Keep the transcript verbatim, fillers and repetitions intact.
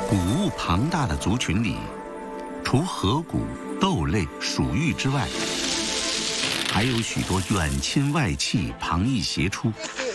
谷物庞大的族群里，除河谷、豆类、鼠域之外，还有许多远亲外戚旁逸斜出，